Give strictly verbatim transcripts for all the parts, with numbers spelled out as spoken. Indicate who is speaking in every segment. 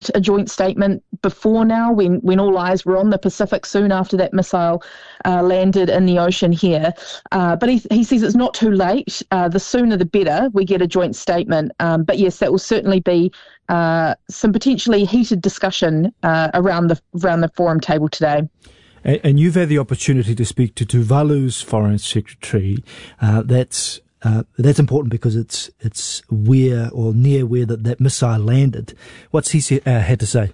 Speaker 1: a joint statement before now, when, when all eyes were on the Pacific soon after that missile uh, landed in the ocean here. Uh, but he, he says it's not too late. Uh, the sooner the better we get a joint statement. Um, but yes, that will certainly be uh, some potentially heated discussion uh, around the around the forum table today.
Speaker 2: And you've had the opportunity to speak to Tuvalu's foreign secretary. Uh, that's uh, that's important because it's it's where or near where that, that missile landed. What's he say, uh, had to say?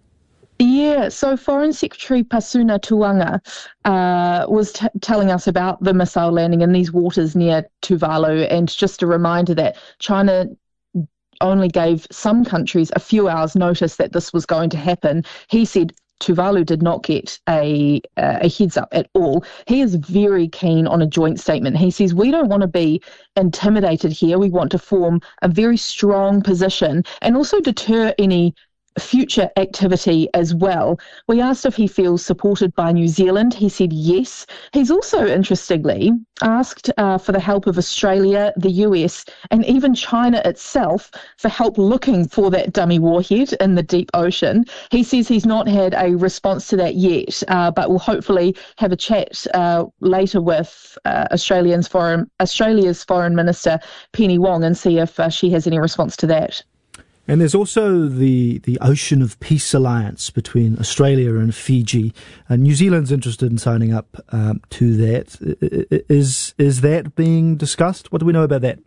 Speaker 1: Yeah, so Foreign Secretary Pasuna Tuanga uh, was t- telling us about the missile landing in these waters near Tuvalu, and just a reminder that China only gave some countries a few hours notice that this was going to happen. He said Tuvalu did not get a a heads up at all. He is very keen on a joint statement. He says, we don't want to be intimidated here. We want to form a very strong position and also deter any future activity as well. We asked if he feels supported by New Zealand. He said yes. He's also, interestingly, asked uh, for the help of Australia, the U S, and even China itself for help looking for that dummy warhead in the deep ocean. He says he's not had a response to that yet, uh, but will hopefully have a chat uh, later with uh, Australian's foreign, Australia's Foreign Minister, Penny Wong, and see if uh, she has any response to that.
Speaker 2: And there's also the, the Ocean of Peace Alliance between Australia and Fiji. Uh, New Zealand's interested in signing up um, to that. Is is that being discussed? What do we know about that?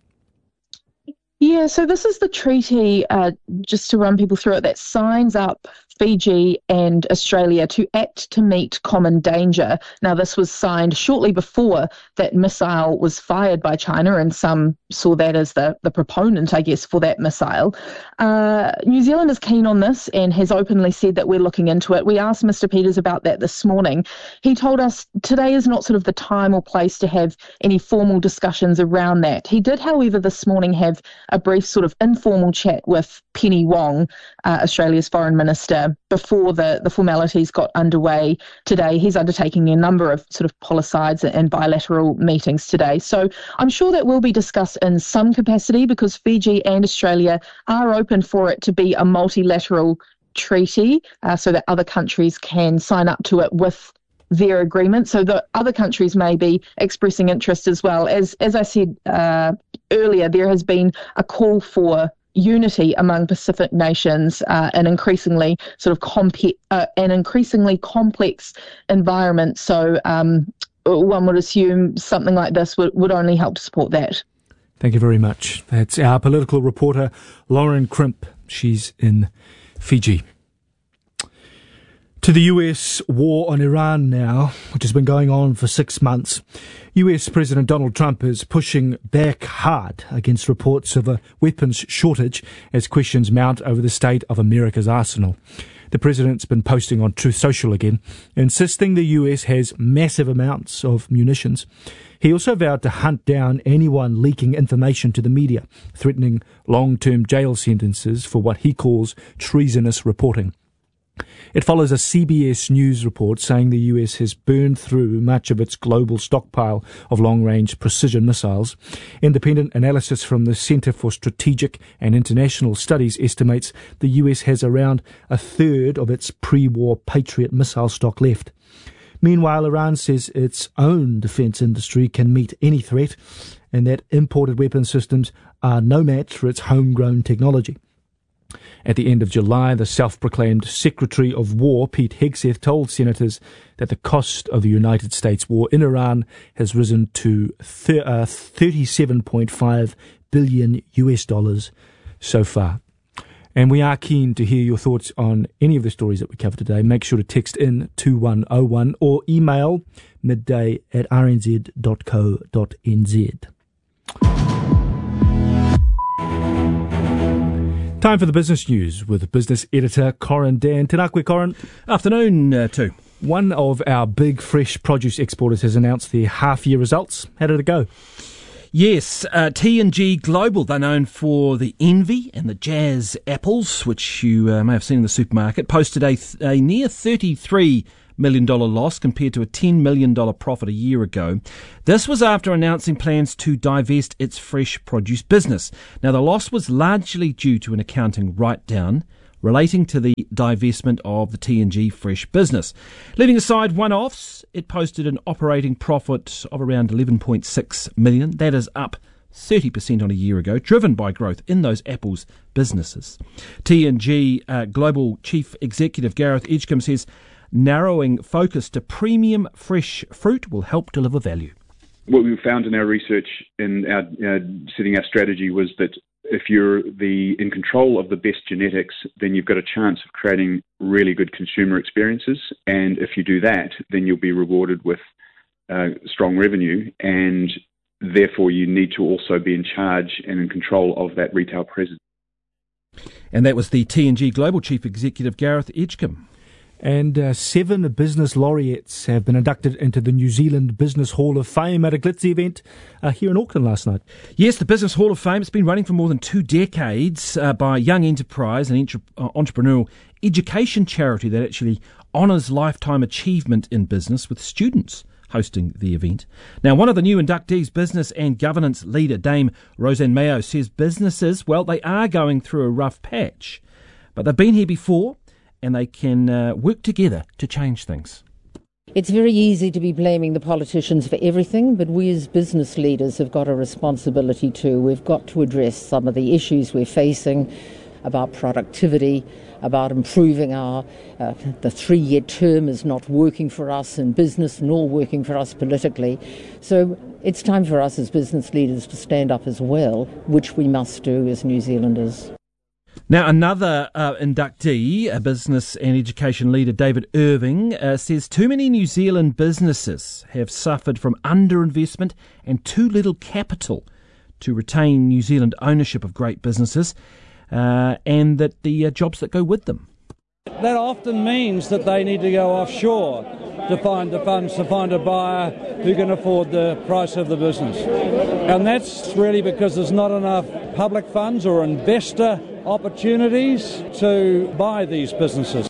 Speaker 1: Yeah, so this is the treaty, uh, just to run people through it, that signs up Fiji and Australia to act to meet common danger. Now, this was signed shortly before that missile was fired by China, and some saw that as the, the proponent, I guess, for that missile. Uh, New Zealand is keen on this and has openly said that we're looking into it. We asked Mister Peters about that this morning. He told us today is not sort of the time or place to have any formal discussions around that. He did, however, this morning have a brief sort of informal chat with Penny Wong, uh, Australia's Foreign Minister, before the, the formalities got underway today. He's undertaking a number of sort of policides and bilateral meetings today. So I'm sure that will be discussed in some capacity, because Fiji and Australia are open for it to be a multilateral treaty uh, so that other countries can sign up to it with their agreement. So the other countries may be expressing interest as well. As as I said uh, earlier, there has been a call for unity among Pacific nations, uh, an increasingly sort of comp- uh, an increasingly complex environment. So um, one would assume something like this would, would only help to support that.
Speaker 2: Thank you very much. That's our political reporter, Lauren Crimp. She's in Fiji. To the U S war on Iran now, which has been going on for six months. U S President Donald Trump is pushing back hard against reports of a weapons shortage as questions mount over the state of America's arsenal. The president's been posting on Truth Social again, insisting the U S has massive amounts of munitions. He also vowed to hunt down anyone leaking information to the media, threatening long-term jail sentences for what he calls treasonous reporting. It follows a C B S News report saying the U S has burned through much of its global stockpile of long-range precision missiles. Independent analysis from the Centre for Strategic and International Studies estimates the U S has around a third of its pre-war Patriot missile stock left. Meanwhile, Iran says its own defence industry can meet any threat and that imported weapon systems are no match for its homegrown technology. At the end of July, the self-proclaimed Secretary of War, Pete Hegseth, told senators that the cost of the United States war in Iran has risen to thirty-seven point five billion U S dollars so far. And we are keen to hear your thoughts on any of the stories that we covered today. Make sure to text in two one oh one or email midday at r n z dot co dot n z. Time for the business news with business editor Corin Dan. Tēnā koe, Corin.
Speaker 3: Afternoon, uh, too.
Speaker 2: One of our big fresh produce exporters has announced their half-year results. How did it go?
Speaker 3: Yes, uh, T and G Global, they're known for the Envy and the Jazz apples, which you uh, may have seen in the supermarket, posted a, th- a near thirty-three million dollars loss compared to a ten million dollars profit a year ago. This was after announcing plans to divest its fresh produce business. Now, the loss was largely due to an accounting write-down relating to the divestment of the T and G Fresh business. Leaving aside one-offs, it posted an operating profit of around eleven point six million dollars. That is up thirty percent on a year ago, driven by growth in those Apple's businesses. T and G uh, Global Chief Executive Gareth Edgecombe says narrowing focus to premium fresh fruit will help deliver value.
Speaker 4: What we found in our research in our uh, setting our strategy was that if you're the in control of the best genetics, then you've got a chance of creating really good consumer experiences. And if you do that, then you'll be rewarded with uh, strong revenue, and therefore you need to also be in charge and in control of that retail presence.
Speaker 3: And that was the T and G Global Chief Executive Gareth Edgecombe.
Speaker 2: And uh, seven business laureates have been inducted into the New Zealand Business Hall of Fame at a glitzy event uh, here in Auckland last night.
Speaker 3: Yes, the Business Hall of Fame has been running for more than two decades uh, by Young Enterprise, an entre- uh, entrepreneurial education charity that actually honours lifetime achievement in business, with students hosting the event. Now, one of the new inductees, business and governance leader Dame Roseanne Mayo, says businesses, well, they are going through a rough patch, but they've been here before, and they can uh, work together to change things.
Speaker 5: It's very easy to be blaming the politicians for everything, but we as business leaders have got a responsibility too. We've got to address some of the issues we're facing about productivity, about improving our, uh, the three-year term is not working for us in business nor working for us politically. So it's time for us as business leaders to stand up as well, which we must do as New Zealanders.
Speaker 3: Now, another uh, inductee, a business and education leader, David Irving, uh, says too many New Zealand businesses have suffered from underinvestment and too little capital to retain New Zealand ownership of great businesses uh, and that the uh, jobs that go with them.
Speaker 6: That often means that they need to go offshore to find the funds, to find a buyer who can afford the price of the business. And that's really because there's not enough public funds or investor opportunities to buy these businesses.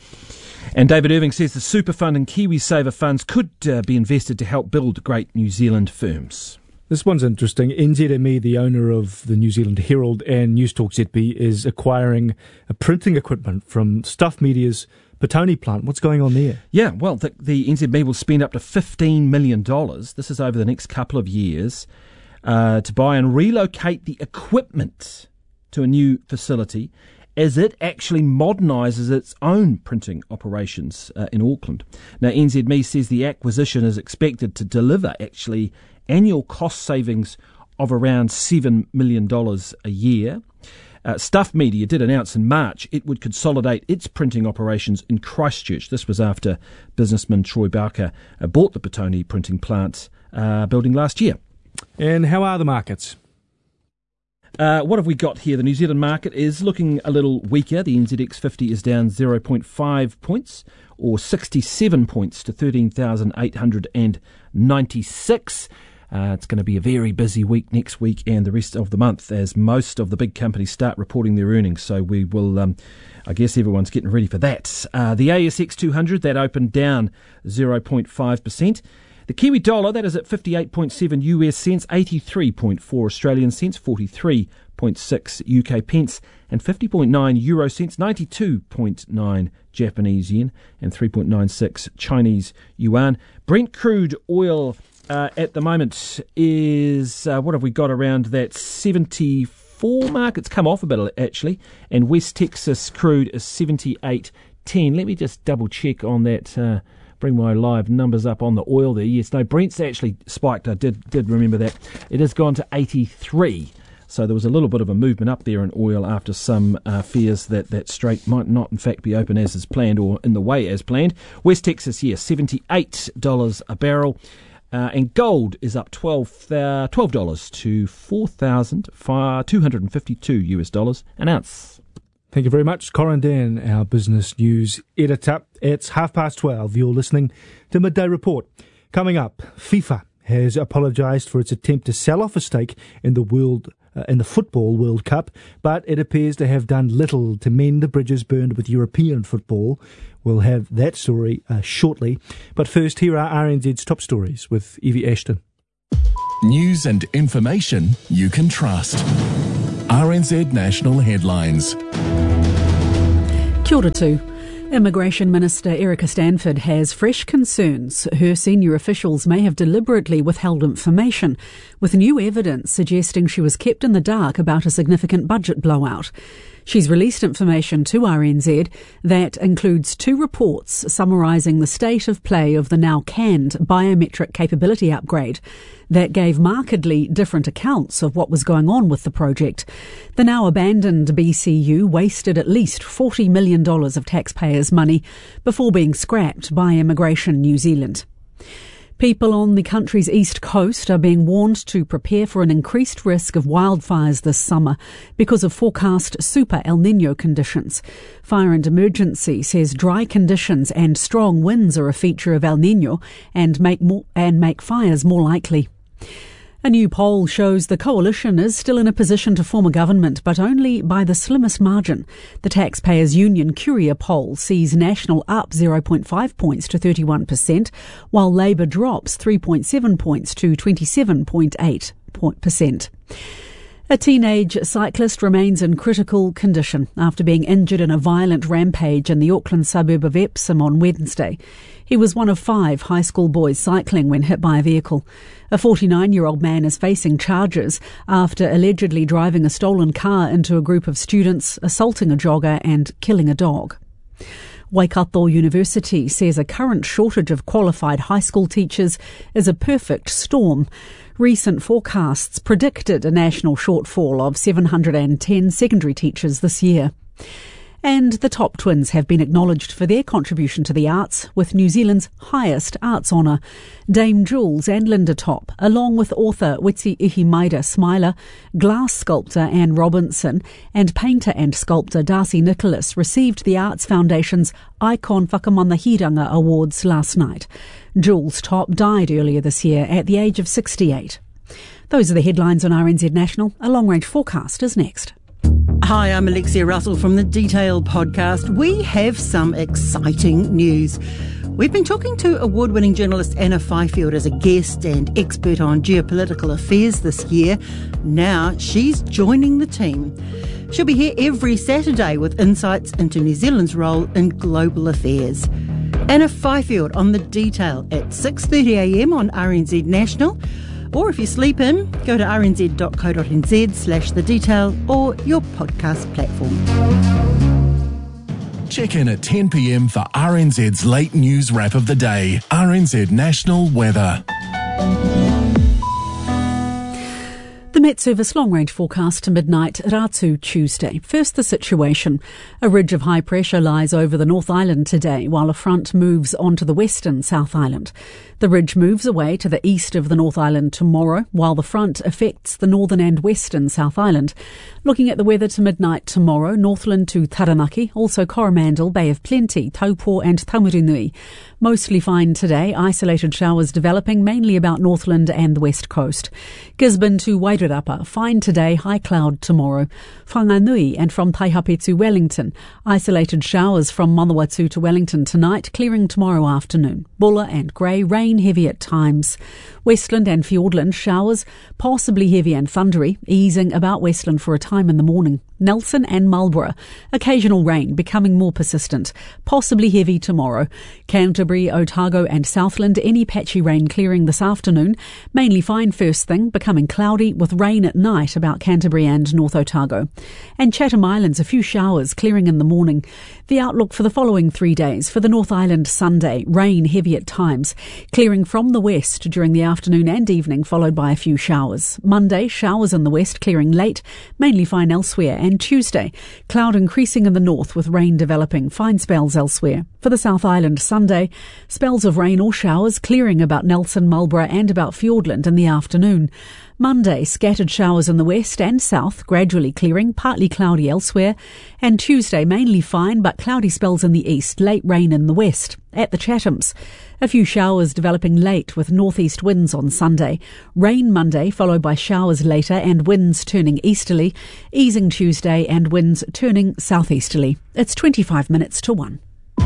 Speaker 3: And David Irving says the Super Fund and KiwiSaver funds could uh, be invested to help build great New Zealand firms.
Speaker 2: This one's interesting. N Z M E, the owner of the New Zealand Herald and Newstalk Z B, is acquiring a printing equipment from Stuff Media's Petone plant. What's going on there?
Speaker 3: Yeah, well, the, the N Z M E will spend up to fifteen million dollars. This is over the next couple of years uh, to buy and relocate the equipment to a new facility as it actually modernises its own printing operations uh, in Auckland. Now, N Z M E says the acquisition is expected to deliver actually annual cost savings of around seven million dollars a year. Uh, Stuff Media did announce in March it would consolidate its printing operations in Christchurch. This was after businessman Troy Barker uh, bought the Petone printing plant uh, building last year.
Speaker 2: And how are the markets?
Speaker 3: Uh, what have we got here? The New Zealand market is looking a little weaker. The N Z X fifty is down zero point five points, or sixty-seven points to thirteen thousand eight hundred ninety-six. Uh, it's going to be a very busy week next week and the rest of the month as most of the big companies start reporting their earnings. So we will, um, I guess everyone's getting ready for that. Uh, the A S X two hundred, that opened down zero point five percent. The Kiwi dollar, that is at fifty-eight point seven U S cents, eighty-three point four Australian cents, forty-three point six U K pence, and fifty point nine Euro cents, ninety-two point nine Japanese yen, and three point nine six Chinese yuan. Brent crude oil uh, at the moment is, uh, what have we got around that seventy-four mark? It's come off a bit actually, and West Texas crude is seventy-eight ten. Let me just double check on that. Uh, Bring my live numbers up on the oil there. Yes, no, Brent's actually spiked. I did did remember that. It has gone to eighty-three. So there was a little bit of a movement up there in oil after some uh, fears that that strait might not, in fact, be open as is planned or in the way as planned. West Texas, yes, seventy-eight dollars a barrel. Uh, and gold is up twelve dollars to four thousand two hundred fifty-two U S dollars an ounce.
Speaker 2: Thank you very much, Corin Dan, our business news editor. It's half past twelve. You're listening to Midday Report. Coming up, FIFA has apologised for its attempt to sell off a stake in the world uh, in the Football World Cup, but it appears to have done little to mend the bridges burned with European football. We'll have that story uh, shortly. But first, here are R N Z's top stories with Evie Ashton.
Speaker 7: News and information you can trust. R N Z National Headlines.
Speaker 8: Kia ora too. Immigration Minister Erica Stanford has fresh concerns her senior officials may have deliberately withheld information, with new evidence suggesting she was kept in the dark about a significant budget blowout. She's released information to R N Z that includes two reports summarising the state of play of the now canned biometric capability upgrade that gave markedly different accounts of what was going on with the project. The now abandoned B C U wasted at least forty million dollars of taxpayers' money before being scrapped by Immigration New Zealand. People on the country's east coast are being warned to prepare for an increased risk of wildfires this summer because of forecast super El Niño conditions. Fire and Emergency says dry conditions and strong winds are a feature of El Niño and make more, and make fires more likely. A new poll shows the coalition is still in a position to form a government, but only by the slimmest margin. The Taxpayers Union Curia poll sees National up zero point five points to thirty-one percent, while Labour drops three point seven points to twenty-seven point eight percent. A teenage cyclist remains in critical condition after being injured in a violent rampage in the Auckland suburb of Epsom on Wednesday. He was one of five high school boys cycling when hit by a vehicle. A forty-nine-year-old man is facing charges after allegedly driving a stolen car into a group of students, assaulting a jogger and killing a dog. Waikato University says a current shortage of qualified high school teachers is a perfect storm. Recent forecasts predicted a national shortfall of seven hundred ten secondary teachers this year. And the Top Twins have been acknowledged for their contribution to the arts with New Zealand's highest arts honour. Dame Jules and Linda Top, along with author Witsi Ihimaida Smiler, glass sculptor Anne Robinson and painter and sculptor Darcy Nicholas received the Arts Foundation's Icon Whakamanaahiranga Awards last night. Jules Top died earlier this year at the age of sixty-eight. Those are the headlines on R N Z National. A long-range forecast is next.
Speaker 9: Hi, I'm Alexia Russell from the Detail podcast. We have some exciting news. We've been talking to award-winning journalist Anna Fifield as a guest and expert on geopolitical affairs this year. Now she's joining the team. She'll be here every Saturday with insights into New Zealand's role in global affairs. Anna Fifield on the Detail at six thirty a m on R N Z National. Or if you sleep in, go to rnz.co.nz slash the detail or your podcast platform.
Speaker 7: Check in at ten p m for R N Z's late news wrap of the day. R N Z National Weather.
Speaker 8: The Met Service long-range forecast to midnight, Ratu Tuesday. First, the situation. A ridge of high pressure lies over the North Island today, while a front moves onto the western South Island. The ridge moves away to the east of the North Island tomorrow, while the front affects the northern and western South Island. Looking at the weather to midnight tomorrow, Northland to Taranaki, also Coromandel, Bay of Plenty, Taupo and Taumarinui. Mostly fine today, isolated showers developing mainly about Northland and the west coast. Gisborne to Wairarapa, fine today, high cloud tomorrow. Whanganui and from Taihape to Wellington, isolated showers from Manawatu to Wellington tonight, clearing tomorrow afternoon. Bulla and grey, rain heavy at times. Westland and Fiordland, showers, possibly heavy and thundery, easing about Westland for a time in the morning. Nelson and Marlborough, occasional rain becoming more persistent, possibly heavy tomorrow. Canterbury, Otago and Southland, any patchy rain clearing this afternoon, mainly fine first thing, becoming cloudy with rain at night about Canterbury and North Otago. And Chatham Islands, a few showers clearing in the morning. The outlook for the following three days: for the North Island, Sunday, rain heavy at times, clearing from the west during the afternoon and evening, followed by a few showers. Monday, showers in the west, clearing late, mainly fine elsewhere. And Tuesday, cloud increasing in the north with rain developing, fine spells elsewhere. For the South Island, Sunday, spells of rain or showers clearing about Nelson, Marlborough and about Fiordland in the afternoon. Monday, scattered showers in the west and south, gradually clearing, partly cloudy elsewhere. And Tuesday, mainly fine but cloudy spells in the east, late rain in the west. At the Chathams, a few showers developing late with northeast winds on Sunday. Rain Monday, followed by showers later and winds turning easterly. Easing Tuesday and winds turning southeasterly. It's twenty-five minutes to one.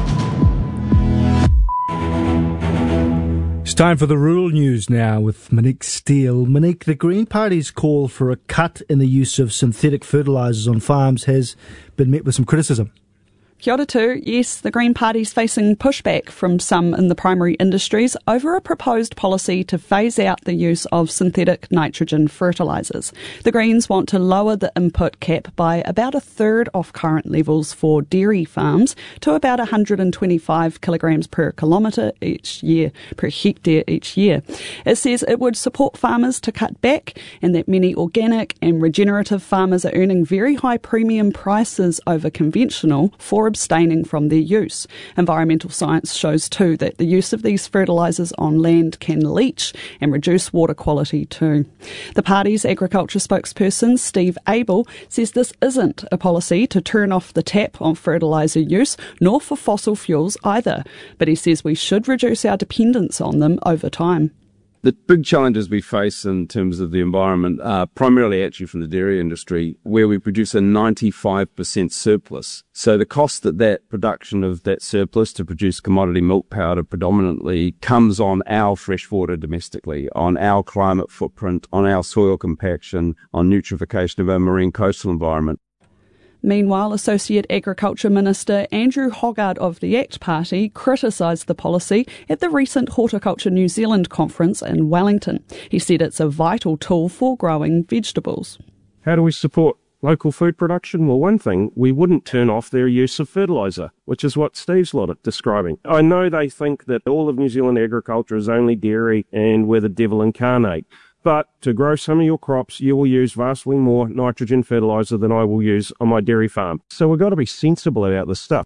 Speaker 2: It's time for the rural news now with Monique Steele. Monique, the Green Party's call for a cut in the use of synthetic fertilisers on farms has been met with some criticism.
Speaker 10: Kia ora too. Yes, the Green Party's facing pushback from some in the primary industries over a proposed policy to phase out the use of synthetic nitrogen fertilisers. The Greens want to lower the input cap by about a third of current levels for dairy farms to about one hundred twenty-five kilograms per kilometre each year, per hectare each year. It says it would support farmers to cut back and that many organic and regenerative farmers are earning very high premium prices over conventional for abstaining from their use. Environmental science shows too that the use of these fertilisers on land can leach and reduce water quality too. The party's agriculture spokesperson Steve Abel says this isn't a policy to turn off the tap on fertiliser use, nor for fossil fuels either, but he says we should reduce our dependence on them over time.
Speaker 11: The big challenges we face in terms of the environment are primarily actually from the dairy industry, where we produce a ninety-five percent surplus. So the cost that that production of that surplus to produce commodity milk powder predominantly comes on our freshwater domestically, on our climate footprint, on our soil compaction, on nutrification of our marine coastal environment.
Speaker 10: Meanwhile, Associate Agriculture Minister Andrew Hoggard of the ACT Party criticised the policy at the recent Horticulture New Zealand conference in Wellington. He said it's a vital tool for growing vegetables.
Speaker 12: How do we support local food production? Well, one thing, we wouldn't turn off their use of fertiliser, which is what Steve's lot of describing. I know they think that all of New Zealand agriculture is only dairy and we're the devil incarnate. But to grow some of your crops, you will use vastly more nitrogen fertiliser than I will use on my dairy farm. So we've got to be sensible about this stuff.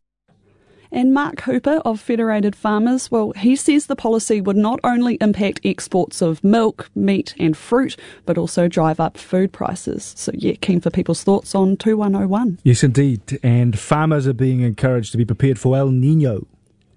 Speaker 10: And Mark Hooper of Federated Farmers, well, he says the policy would not only impact exports of milk, meat and fruit, but also drive up food prices. So, yeah, keen for people's thoughts on two one oh one.
Speaker 2: Yes, indeed. And farmers are being encouraged to be prepared for El Niño.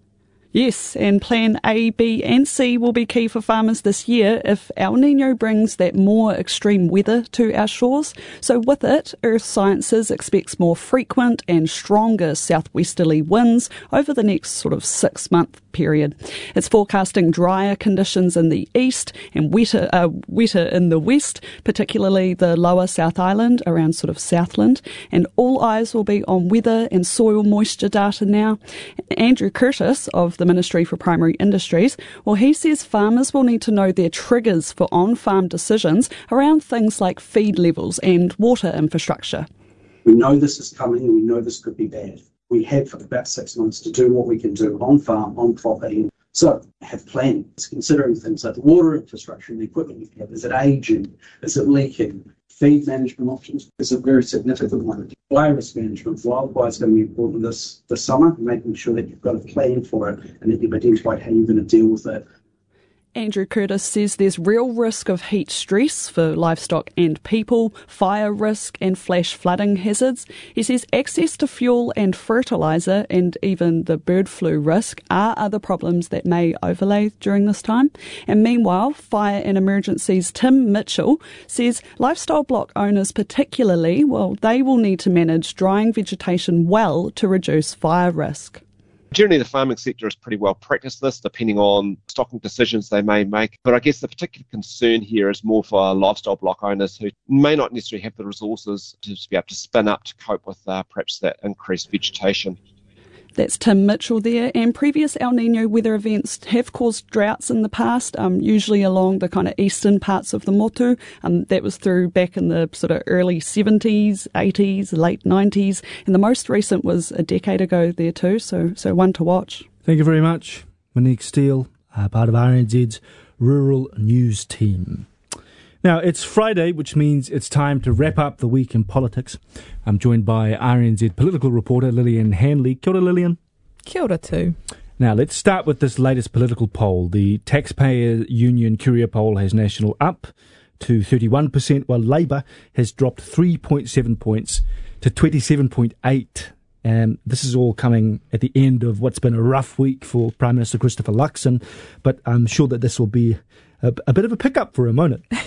Speaker 10: Yes, and Plan A, B and C will be key for farmers this year if El Niño brings that more extreme weather to our shores. So with it, Earth Sciences expects more frequent and stronger southwesterly winds over the next sort of six-month period. It's forecasting drier conditions in the east and wetter, uh, wetter in the west, particularly the lower South Island around sort of Southland. And all eyes will be on weather and soil moisture data now. Andrew Curtis of the Ministry for Primary Industries, well, he says farmers will need to know their triggers for on-farm decisions around things like feed levels and water infrastructure.
Speaker 13: We know this is coming, we know this could be bad. We have about six months to do what we can do on-farm, on property. So have plans, considering things like the water infrastructure and the equipment we have. Is it aging? Is it leaking? Feed management options is a very significant one. Fire risk management, wildfire is going to be important this, this summer, making sure that you've got a plan for it and that you've identified how you're going to deal with it.
Speaker 10: Andrew Curtis says there's real risk of heat stress for livestock and people, fire risk and flash flooding hazards. He says access to fuel and fertiliser and even the bird flu risk are other problems that may overlay during this time. And meanwhile, Fire and Emergencies Tim Mitchell says lifestyle block owners particularly, well, they will need to manage drying vegetation well to reduce fire risk.
Speaker 14: Generally, the farming sector is pretty well practiced this, depending on stocking decisions they may make. But I guess the particular concern here is more for lifestyle block owners who may not necessarily have the resources to be able to spin up to cope with uh, perhaps that increased vegetation.
Speaker 10: That's Tim Mitchell there. And previous El Niño weather events have caused droughts in the past, um, usually along the kind of eastern parts of the Motu. Um, that was through back in the sort of early seventies, eighties, late nineties. And the most recent was a decade ago there too, so so one to watch.
Speaker 2: Thank you very much, Monique Steele, uh, part of R N Z's Rural News Team. Now, it's Friday, which means it's time to wrap up the week in politics. I'm joined by R N Z political reporter Lillian Hanley. Kia ora, Lillian.
Speaker 15: Kia ora too.
Speaker 2: Now, let's start with this latest political poll. The Taxpayer Union Courier poll has National up to thirty-one percent, while Labour has dropped three point seven points to twenty-seven point eight. Um, this is all coming at the end of what's been a rough week for Prime Minister Christopher Luxon, but I'm sure that this will be a, a bit of a pickup for him, won't it?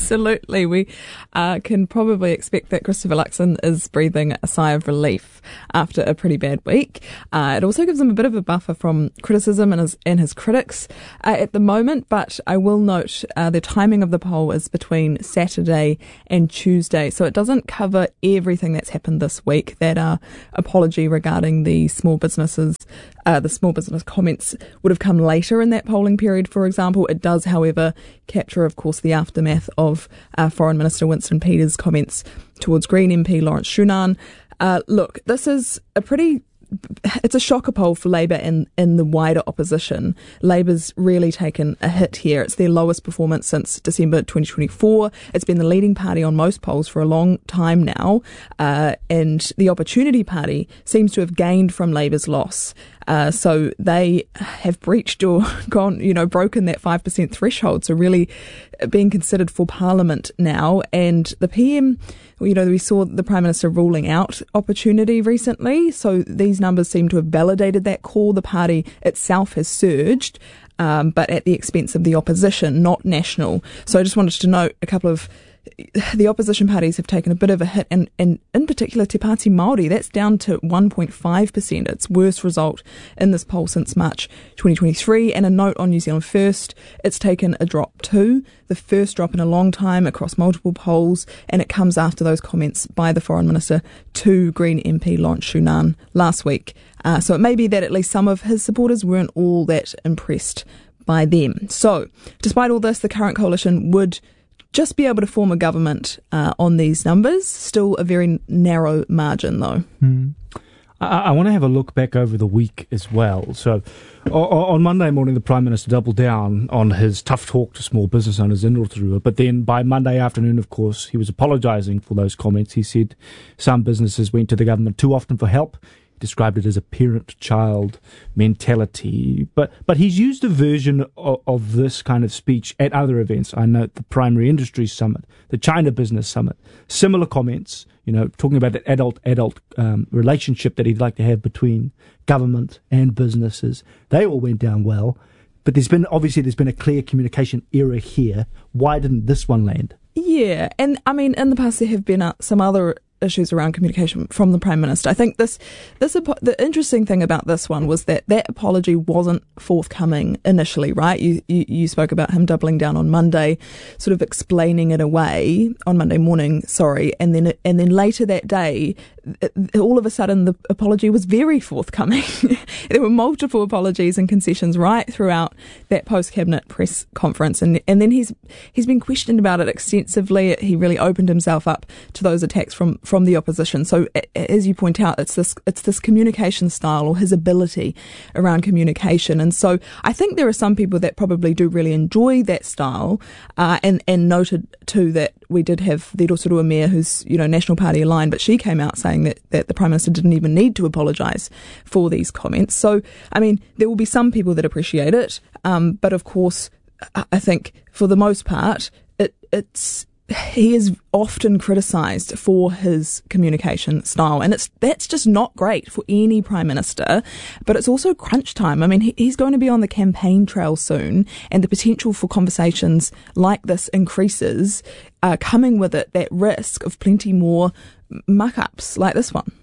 Speaker 15: Absolutely. We uh, can probably expect that Christopher Luxon is breathing a sigh of relief after a pretty bad week. Uh, it also gives him a bit of a buffer from criticism and his, and his critics uh, at the moment, but I will note uh, the timing of the poll is between Saturday and Tuesday, so it doesn't cover everything that's happened this week. That uh, apology regarding the small businesses, uh, the small business comments would have come later in that polling period, for example. It does, however, capture, of course, the aftermath of uh, Foreign Minister Winston Peters' comments towards Green M P Lawrence Shunan. Uh, look, this is a pretty... It's a shocker poll for Labour and in the wider opposition. Labour's really taken a hit here. It's their lowest performance since December twenty twenty-four. It's been the leading party on most polls for a long time now. Uh, and the Opportunity Party seems to have gained from Labour's loss. Uh, so they have breached or gone, you know, broken that five percent threshold. So really being considered for Parliament now. And the P M, you know, we saw the Prime Minister ruling out Opportunity recently. So these numbers seem to have validated that call. The party itself has surged, um, but at the expense of the opposition, not National. So I just wanted to note a couple of the opposition parties have taken a bit of a hit, and, and in particular Te Pāti Māori, that's down to one point five percent, its worst result in this poll since March twenty twenty-three. And a note on New Zealand First, it's taken a drop too, the first drop in a long time across multiple polls, and it comes after those comments by the Foreign Minister to Green M P Lawrence Shunan last week. Uh, so it may be that at least some of his supporters weren't all that impressed by them. So despite all this, the current coalition would just be able to form a government uh, on these numbers. Still a very narrow margin, though.
Speaker 2: Mm. I, I want to have a look back over the week as well. So o- on Monday morning, the Prime Minister doubled down on his tough talk to small business owners in Rotorua. But then by Monday afternoon, of course, he was apologising for those comments. He said some businesses went to the government too often for help. Described it as a parent-child mentality. But but he's used a version of, of this kind of speech at other events. I note the Primary Industries Summit, the China Business Summit, similar comments, you know, talking about that adult-adult um, relationship that he'd like to have between government and businesses. They all went down well. But there's been, obviously, there's been a clear communication error here. Why didn't this one land?
Speaker 15: Yeah, and I mean, in the past there have been uh, some other issues around communication from the Prime Minister. I think this, this the interesting thing about this one was that that apology wasn't forthcoming initially, right? You, you you spoke about him doubling down on Monday, sort of explaining it away on Monday morning, sorry, and then and then later that day, all of a sudden the apology was very forthcoming. There were multiple apologies and concessions right throughout that post-cabinet press conference, and and then he's he's been questioned about it extensively. He really opened himself up to those attacks from from the opposition. So as you point out, it's this it's this communication style or his ability around communication. And so I think there are some people that probably do really enjoy that style, uh, and, and noted too that we did have the Rotorua Mayor, who's, you know, National Party aligned, but she came out saying that, that the Prime Minister didn't even need to apologise for these comments. So, I mean, there will be some people that appreciate it, um, but of course, I think for the most part, it, it's he is often criticised for his communication style, and it's that's just not great for any Prime Minister. But it's also crunch time. I mean, he, he's going to be on the campaign trail soon, and the potential for conversations like this increases, uh, coming with it that risk of plenty more muck-ups like this one.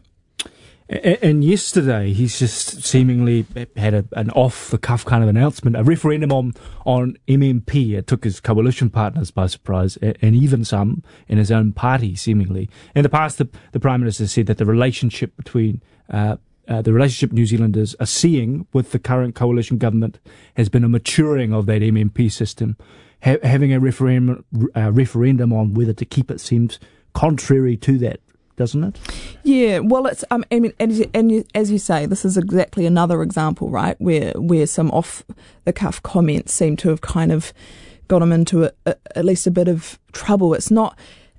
Speaker 2: And yesterday, he's just seemingly had a, an off-the-cuff kind of announcement, a referendum on, on M M P. It took his coalition partners by surprise, and even some in his own party, seemingly. In the past, the, the Prime Minister said that the relationship between uh, uh, the relationship New Zealanders are seeing with the current coalition government has been a maturing of that M M P system. Ha- having a referendum, uh, referendum on whether to keep it seems contrary to that, doesn't it? Yeah, well, it's. Um, I mean, and, and you, as you say, this is exactly another example, right, where where some off the cuff comments seem to have kind of got him into a, a, at least a bit of trouble. It's not.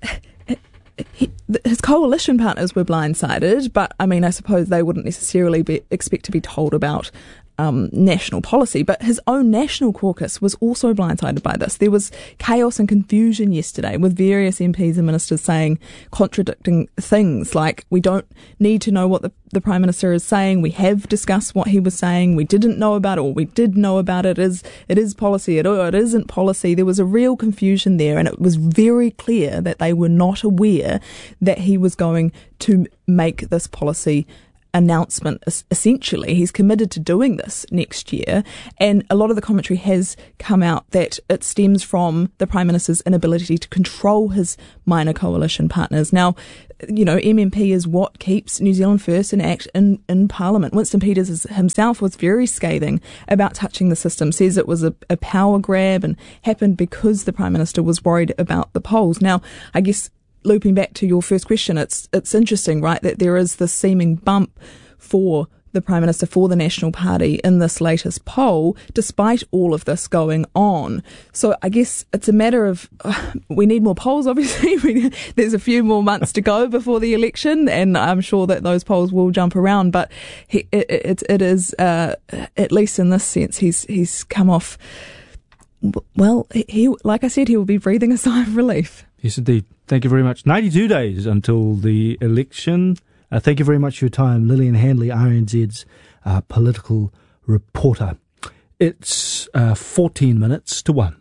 Speaker 2: He, his coalition partners were blindsided, but I mean, I suppose they wouldn't necessarily be, expect to be told about
Speaker 15: um, national policy, but his own national caucus was also blindsided by this. There was chaos and confusion yesterday with various M Ps and ministers saying contradicting things like, we don't need to know what the, the Prime Minister is saying, we have discussed what he was saying, we didn't know about it, or we did know about it, it is, it is policy, it, or it isn't policy. There was a real confusion there, and it was very clear that they were not aware that he was going to make this policy announcement. Essentially, he's committed to doing this next year, and a lot of the commentary has come out that it stems from the Prime Minister's inability to control his minor coalition partners. Now, you know, M M P is what keeps New Zealand First in act in, in Parliament. Winston Peters is, himself was very scathing about touching the system, says it was a, a power grab and happened because the Prime Minister was worried about the polls. Now, I guess looping back to your first question, it's it's interesting, right, that there is this seeming bump for the Prime Minister, for the National Party in this latest poll, despite all of this going on. So I guess it's a matter of, uh, we need more polls, obviously. we, there's a few more months to go before the election, and I'm sure that those polls will jump around, but he, it, it, it is, uh, at least in this sense, he's he's come off, well, he, like I said, he will be breathing a sigh of relief.
Speaker 2: Yes, indeed. Thank you very much. ninety-two days until the election. Uh, thank you very much for your time, Lillian Handley, R N Z's uh, political reporter. It's uh, fourteen minutes to one.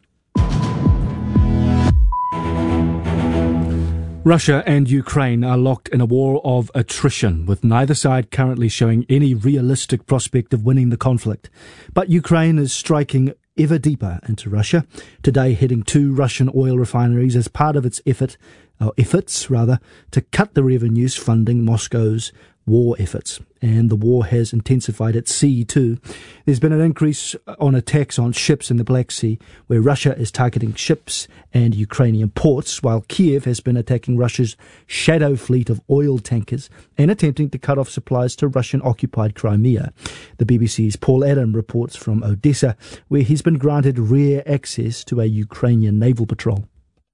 Speaker 2: Russia and Ukraine are locked in a war of attrition, with neither side currently showing any realistic prospect of winning the conflict. But Ukraine is striking ever deeper into Russia, today hitting two Russian oil refineries as part of its effort, or efforts rather, to cut the revenues funding Moscow's war efforts. And the war has intensified at sea too. There's been an increase on attacks on ships in the Black Sea, where Russia is targeting ships and Ukrainian ports, while Kiev has been attacking Russia's shadow fleet of oil tankers and attempting to cut off supplies to Russian-occupied Crimea. The B B C's Paul Adam reports from Odessa, where he's been granted rare access to a Ukrainian naval patrol.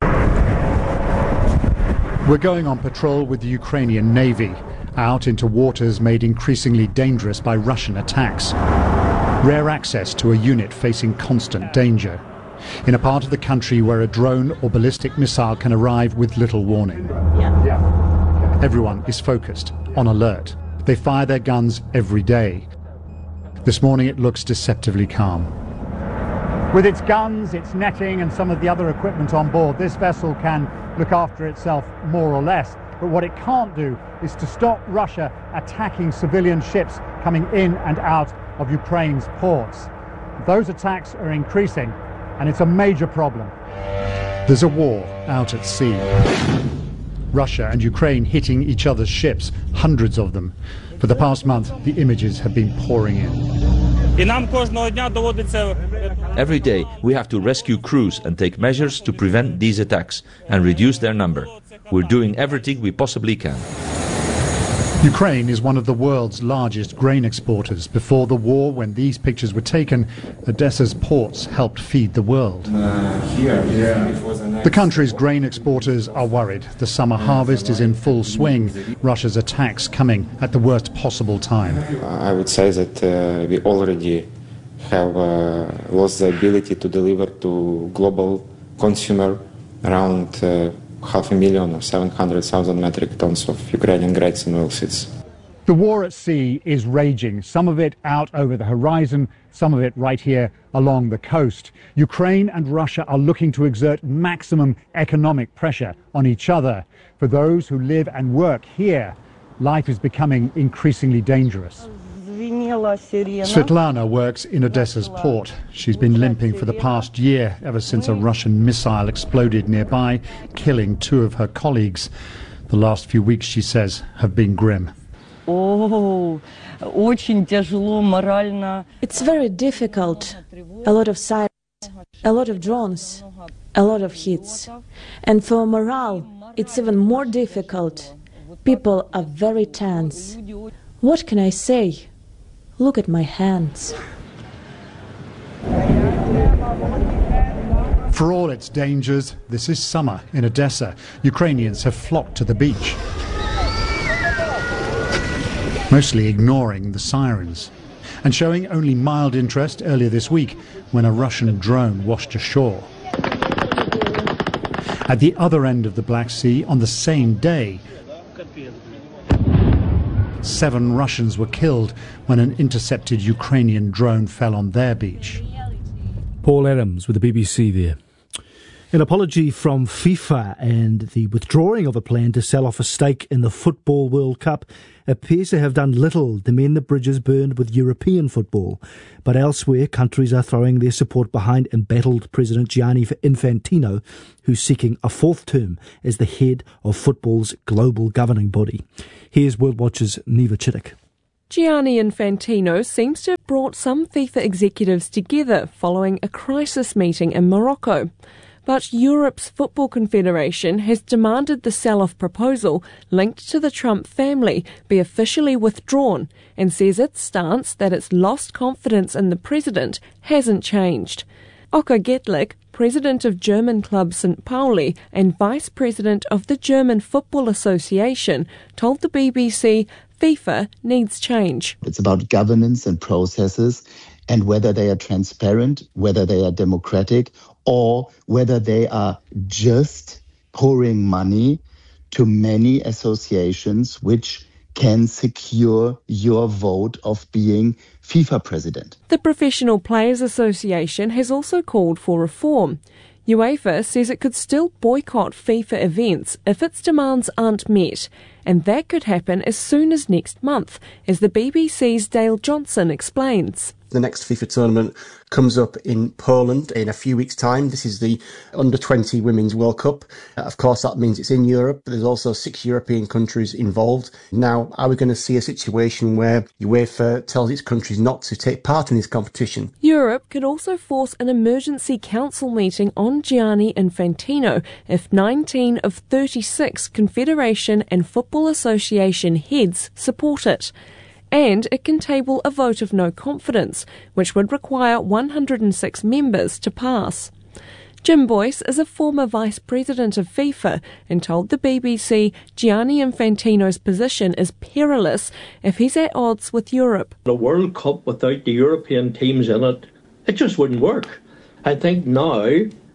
Speaker 16: We're going on patrol with the Ukrainian Navy, out into waters made increasingly dangerous by Russian attacks. Rare access to a unit facing constant danger, in a part of the country where a drone or ballistic missile can arrive with little warning. Everyone is focused, on alert. They fire their guns every day. This morning it looks deceptively calm. With its guns, its netting and some of the other equipment on board, this vessel can look after itself more or less. But what it can't do is to stop Russia attacking civilian ships coming in and out of Ukraine's ports. Those attacks are increasing, and it's a major problem. There's a war out at sea. Russia and Ukraine hitting each other's ships, hundreds of them. For the past month, the images have been pouring in.
Speaker 17: Every day we have to rescue crews and take measures to prevent these attacks and reduce their number. We're doing everything we possibly can.
Speaker 16: Ukraine is one of the world's largest grain exporters. Before the war, when these pictures were taken, Odessa's ports helped feed the world. Uh, here, yeah. The country's grain exporters are worried. The summer harvest is in full swing. Russia's attacks coming at the worst possible time.
Speaker 18: I would say that uh, we already have uh, lost the ability to deliver to global consumer around uh, half a million or seven hundred thousand metric tons of Ukrainian grains and oilseeds.
Speaker 16: The war at sea is raging, some of it out over the horizon, some of it right here along the coast. Ukraine and Russia are looking to exert maximum economic pressure on each other. For those who live and work here, life is becoming increasingly dangerous. Svetlana works in Odessa's port. She's been limping for the past year, ever since a Russian missile exploded nearby, killing two of her colleagues. The last few weeks, she says, have been grim.
Speaker 19: It's very difficult. A lot of sirens, a lot of drones, a lot of hits. And for morale, it's even more difficult. People are very tense. What can I say? Look at my hands.
Speaker 16: For all its dangers, this is summer in Odessa. Ukrainians have flocked to the beach, mostly ignoring the sirens. and showing only mild interest earlier this week when a Russian drone washed ashore. At the other end of the Black Sea, on the same day, seven Russians were killed when an intercepted Ukrainian drone fell on their beach.
Speaker 2: Paul Adams with the B B C there. An apology from FIFA and the withdrawing of a plan to sell off a stake in the Football World Cup appears to have done little to mend the bridges burned with European football. But elsewhere, countries are throwing their support behind embattled President Gianni Infantino, who's seeking a fourth term as the head of football's global governing body. Here's World Watch's Neva Chittick.
Speaker 20: Gianni Infantino seems to have brought some FIFA executives together following a crisis meeting in Morocco. But Europe's Football Confederation has demanded the sell-off proposal linked to the Trump family be officially withdrawn and says its stance that it's lost confidence in the president hasn't changed. Ocker Gettlich, president of German club Saint Pauli and vice president of the German Football Association, told the B B C FIFA needs change.
Speaker 21: It's about governance and processes and whether they are transparent, whether they are democratic, or whether they are just pouring money to many associations which can secure your vote of being FIFA president.
Speaker 20: The Professional Players Association has also called for reform. UEFA says it could still boycott FIFA events if its demands aren't met, and that could happen as soon as next month, as the B B C's Dale Johnson explains.
Speaker 22: The next FIFA tournament comes up in Poland in a few weeks' time. This is the under twenty Women's World Cup. Uh, of course, that means it's in Europe, but there's also six European countries involved. Now, are we going to see a situation where UEFA tells its countries not to take part in this competition?
Speaker 20: Europe could also force an emergency council meeting on Gianni Infantino if nineteen of thirty-six Confederation and Football Association heads support it. And it can table a vote of no confidence, which would require one hundred six members to pass. Jim Boyce is a former vice president of FIFA and told the B B C Gianni Infantino's position is perilous if he's at odds with Europe.
Speaker 23: The World Cup without the European teams in it, it just wouldn't work. I think now,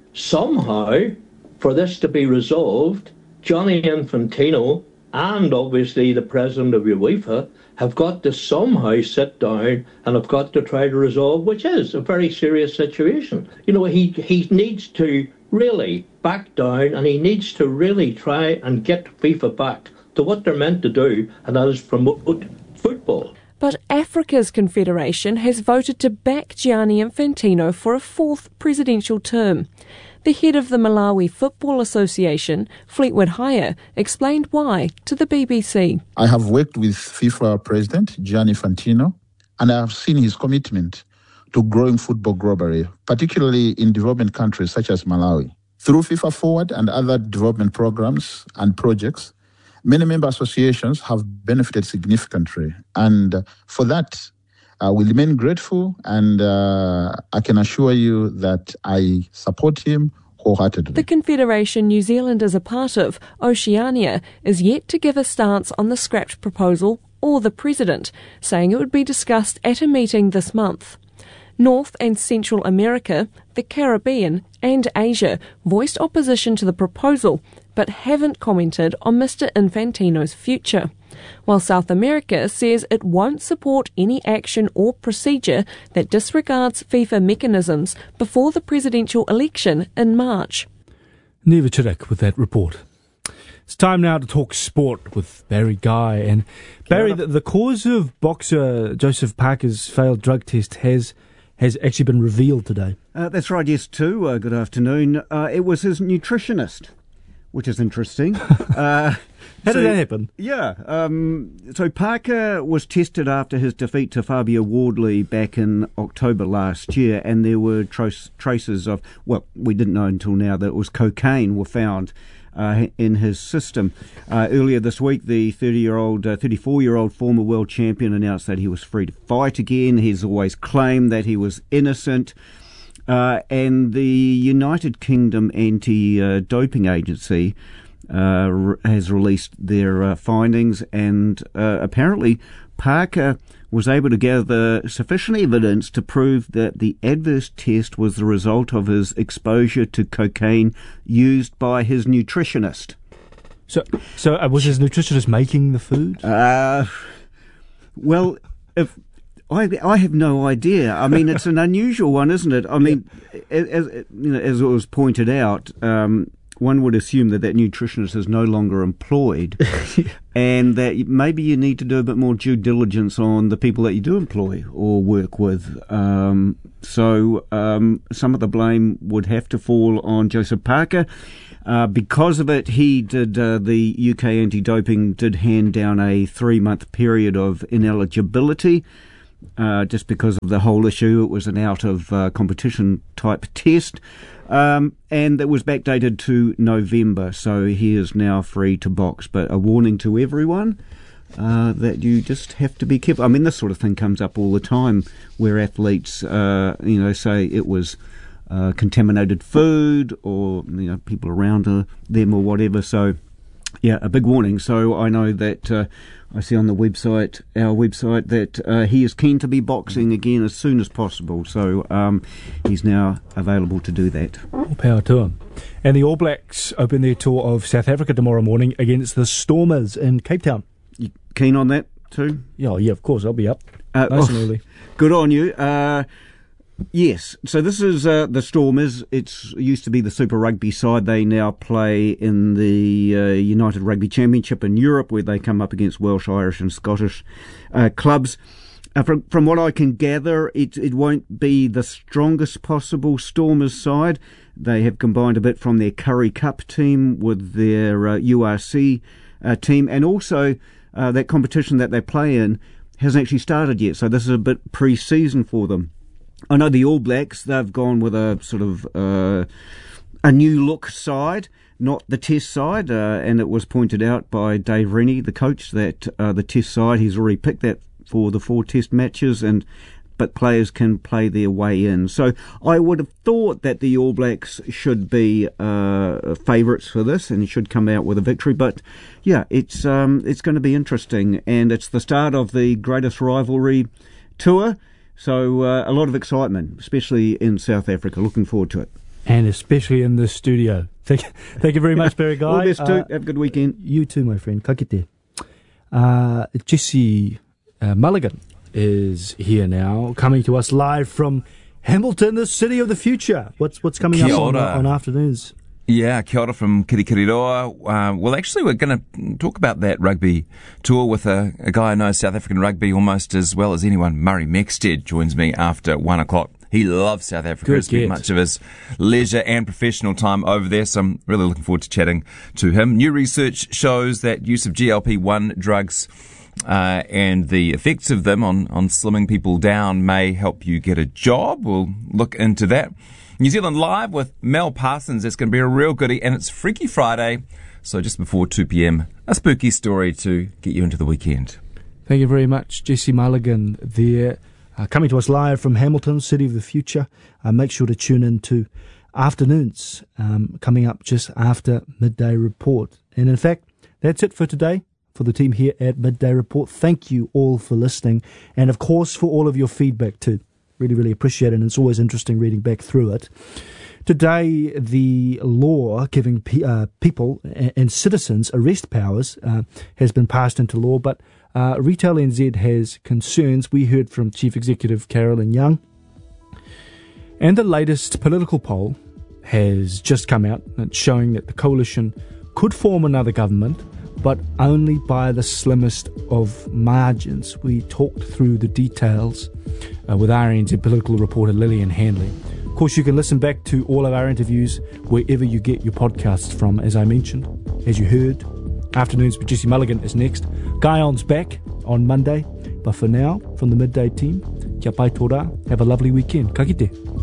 Speaker 23: somehow, for this to be resolved, Gianni Infantino and obviously the president of UEFA have got to somehow sit down and have got to try to resolve, which is a very serious situation. You know, he, he needs to really back down and he needs to really try and get FIFA back to what they're meant to do, and that is promote football.
Speaker 20: But Africa's Confederation has voted to back Gianni Infantino for a fourth presidential term. The head of the Malawi Football Association, Fleetwood Hire, explained why to the B B C.
Speaker 24: I have worked with FIFA President Gianni Infantino, and I have seen his commitment to growing football globally, particularly in development countries such as Malawi. Through FIFA Forward and other development programs and projects, many member associations have benefited significantly. And for that, Uh, we remain grateful, and uh, I can assure you that I support him wholeheartedly.
Speaker 20: The Confederation New Zealand is a part of, Oceania, is yet to give a stance on the scrapped proposal or the president, saying it would be discussed at a meeting this month. North and Central America, the Caribbean and Asia voiced opposition to the proposal, but haven't commented on Mister Infantino's future, while South America says it won't support any action or procedure that disregards FIFA mechanisms before the presidential election in March.
Speaker 2: Neva Chittick with that report. It's time now to talk sport with Barry Guy. And Barry, the, the cause of boxer Joseph Parker's failed drug test has has actually been revealed today.
Speaker 25: Uh, that's right, yes, too. Uh, good afternoon. Uh, it was his nutritionist, which is interesting. Uh,
Speaker 2: How
Speaker 25: so,
Speaker 2: did that happen?
Speaker 25: Yeah. Um, so Parker was tested after his defeat to Fabio Wardley back in October last year, and there were trace, traces of, well, we didn't know until now that it was cocaine were found uh, in his system. Uh, earlier this week, the thirty-year-old, uh, thirty-four-year-old former world champion announced that he was free to fight again. He's always claimed that he was innocent. Uh, and the United Kingdom Anti-Doping Agency uh, r- has released their uh, findings, and uh, apparently Parker was able to gather sufficient evidence to prove that the adverse test was the result of his exposure to cocaine used by his nutritionist.
Speaker 2: So, so uh, was his nutritionist making the food?
Speaker 25: Uh, well, if I, I have no idea. I mean, it's an unusual one, isn't it? I mean, as, as you know, as it was pointed out, um, one would assume that that nutritionist is no longer employed, yeah. and that maybe you need to do a bit more due diligence on the people that you do employ or work with. Um, so um, some of the blame would have to fall on Joseph Parker. Uh, because of it, he did, uh, the U K anti-doping did hand down a three-month period of ineligibility. Uh, just because of the whole issue. It was an out-of-competition uh, type test, um, and it was backdated to November, so he is now free to box. But a warning to everyone uh, that you just have to be careful. I mean, this sort of thing comes up all the time, where athletes, uh, you know, say it was uh, contaminated food, or you know, people around uh, them or whatever. So, yeah, a big warning. So I know that. Uh, I see on the website, our website, that uh, he is keen to be boxing again as soon as possible. So um, he's now available to do that.
Speaker 2: All power to him. And the All Blacks open their tour of South Africa tomorrow morning against the Stormers in Cape Town.
Speaker 25: You keen on that too?
Speaker 2: Yeah, yeah, of course. I'll be up. Uh, nice oh, and early.
Speaker 25: Good on you. Uh, Yes, so this is uh, the Stormers. It's it used to be the Super Rugby side. They now play in the uh, United Rugby Championship in Europe, where they come up against Welsh, Irish and Scottish uh, clubs. Uh, from, from what I can gather, it, it won't be the strongest possible Stormers side. They have combined a bit from their Currie Cup team with their uh, U R C uh, team, and also uh, that competition that they play in hasn't actually started yet, so this is a bit pre-season for them. I know the All Blacks, they've gone with a sort of uh, a new look side, not the Test side, uh, and it was pointed out by Dave Rennie, the coach, that uh, the Test side, he's already picked that for the four Test matches, and but players can play their way in. So I would have thought that the All Blacks should be uh, favourites for this and should come out with a victory. But yeah, it's um, it's going to be interesting, and it's the start of the greatest rivalry tour. So uh, a lot of excitement, especially in South Africa. Looking forward to it.
Speaker 2: And especially in the studio. Thank you, thank you very much, Barry Guy.
Speaker 25: All the best too.
Speaker 2: Uh,
Speaker 25: Have a good weekend.
Speaker 2: You too, my friend. Ka kite. Uh, Jesse uh, Mulligan is here now, coming to us live from Hamilton, the city of the future. What's what's coming
Speaker 1: Kia
Speaker 2: up on,
Speaker 1: ora.
Speaker 2: on afternoons?
Speaker 1: Yeah, kia ora from Kirikiriroa. Uh, well, actually, we're going to talk about that rugby tour with a, a guy who knows South African rugby almost as well as anyone. Murray Mexted joins me after one o'clock. He loves South Africa. Good, spent much of his leisure and professional time over there, so I'm really looking forward to chatting to him. New research shows that use of G L P one drugs uh, and the effects of them on, on slimming people down may help you get a job. We'll look into that. New Zealand Live with Mel Parsons. It's going to be a real goodie, and it's Freaky Friday, so just before two p.m, a spooky story to get you into the weekend.
Speaker 2: Thank you very much, Jesse Mulligan there, uh, coming to us live from Hamilton, City of the Future. Uh, make sure to tune in to Afternoons, um, coming up just after Midday Report. And in fact, that's it for today, for the team here at Midday Report. Thank you all for listening, and of course for all of your feedback too. Really, really appreciate it, and it's always interesting reading back through it. Today, the law giving pe- uh, people and, and citizens arrest powers uh, has been passed into law, but uh, Retail N Z has concerns. We heard from Chief Executive Carolyn Young. And the latest political poll has just come out showing that the coalition could form another government, but only by the slimmest of margins. We talked through the details uh, with R N Z political reporter Lillian Hanley. Of course, you can listen back to all of our interviews wherever you get your podcasts from, as I mentioned, as you heard. Afternoons with Jesse Mulligan is next. Guy On's back on Monday. But for now, from the Midday team, kia pai tō rā. Have a lovely weekend. Ka kite.